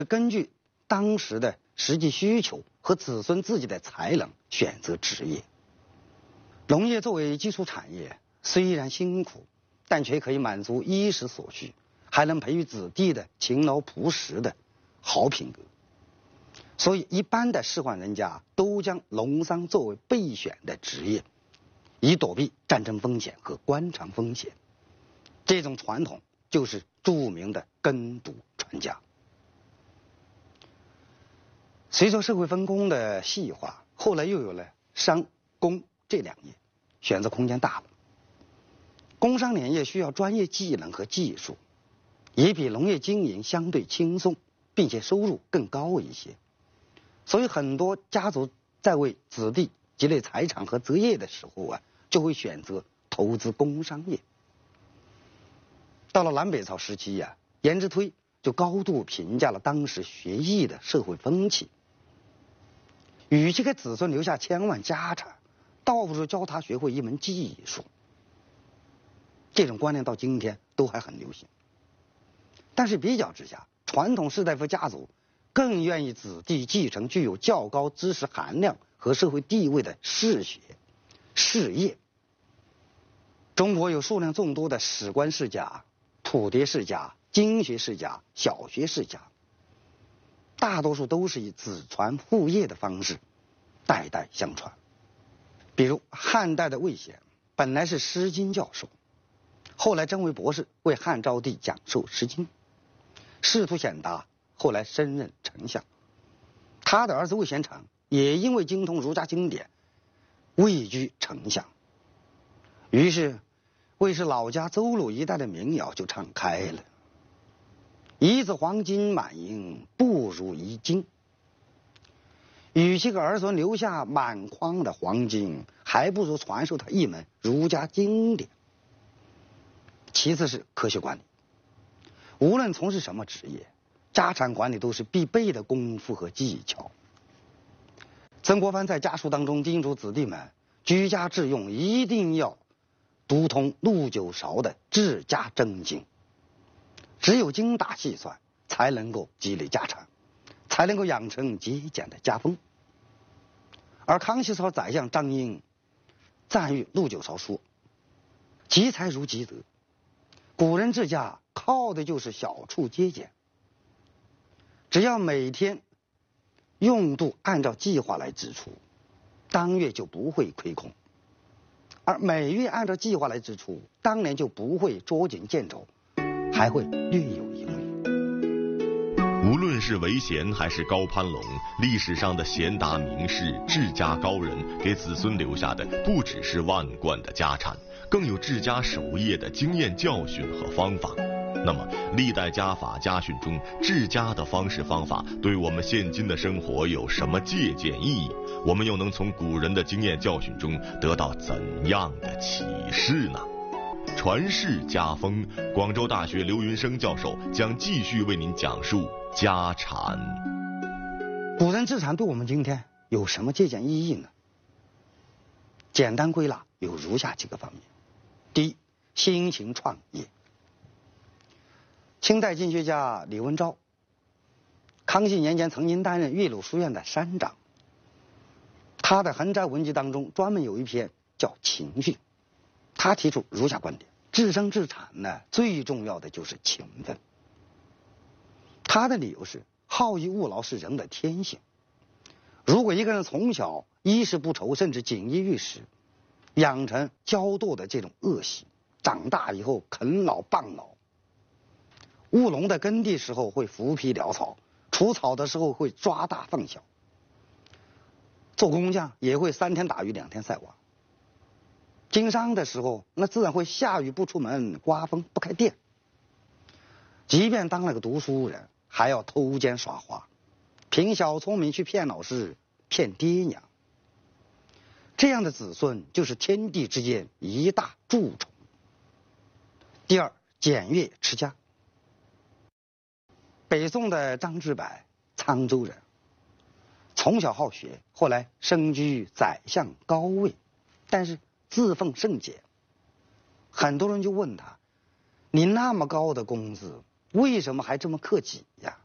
根据当时的实际需求和子孙自己的才能选择职业。农业作为基础产业，虽然辛苦，但却可以满足衣食所需，还能培育子弟的勤劳朴实的好品格。所以一般的仕宦人家都将农桑作为备选的职业，以躲避战争风险和官场风险。这种传统就是著名的耕读传家。随着社会分工的细化，后来又有了商工这两业，选择空间大了。工商联业需要专业技能和技术，也比农业经营相对轻松，并且收入更高一些。所以很多家族在为子弟积累财产和择业的时候就会选择投资工商业。到了南北朝时期颜之推就高度评价了当时学艺的社会风气。与其给子孙留下千万家产，倒不如教他学会一门技术。这种观念到今天都还很流行。但是比较之下，传统士大夫家族更愿意子弟继承具有较高知识含量和社会地位的士学、士业。中国有数量众多的史官世家、土牒世家、经学世家、小学世家，大多数都是以子传父业的方式代代相传。比如汉代的魏显本来是诗经教授，后来征为博士，为汉昭帝讲授诗经。仕途显达，后来升任丞相。他的儿子魏贤成也因为精通儒家经典，位居丞相。于是魏氏老家邹鲁一带的民谣就唱开了：一子黄金满盈，不如一金。与其给儿孙留下满筐的黄金，还不如传授他一门儒家经典。其次是科学管理，无论从事什么职业，家产管理都是必备的功夫和技巧。曾国藩在家书当中叮嘱子弟们，居家致用一定要读通陆九韶的治家真经，只有精打细算，才能够积累家产，才能够养成节俭的家风。而康熙朝宰相张英赞誉陆九韶说：积财如积德，古人治家靠的就是小处节俭，只要每天用度按照计划来支出，当月就不会亏空；而每月按照计划来支出，当年就不会捉襟见肘，还会略有盈余。 无论是韦贤还是高攀龙，历史上的贤达名士、治家高人，给子孙留下的不只是万贯的家产，更有治家守业的经验教训和方法。那么历代家法家训中治家的方式方法对我们现今的生活有什么借鉴意义？我们又能从古人的经验教训中得到怎样的启示呢？传世家风，广州大学刘云生教授将继续为您讲述家产。 古人治产对我们今天有什么借鉴意义呢？简单归纳有如下几个方面。第一，新型创业。清代经学家李文昭，康熙年间曾经担任岳麓书院的山长。他的《横斋文集》当中专门有一篇叫《勤训》，他提出如下观点：治生治产呢，最重要的就是勤奋。他的理由是，好逸恶劳是人的天性。如果一个人从小衣食不愁，甚至锦衣玉食，养成骄惰的这种恶习，长大以后啃老傍老，务农的耕地时候会浮皮潦草，除草的时候会抓大放小，做工匠也会3天打鱼2天晒网，经商的时候那自然会下雨不出门，刮风不开店。即便当了个读书人，还要偷奸耍滑，凭小聪明去骗老师，骗爹娘。这样的子孙就是天地之间一大蛀虫。第二，简约持家。北宋的张之柏，沧州人，从小好学，后来升居宰相高位，但是自奉甚俭。很多人就问他：你那么高的工资，为什么还这么克己呀？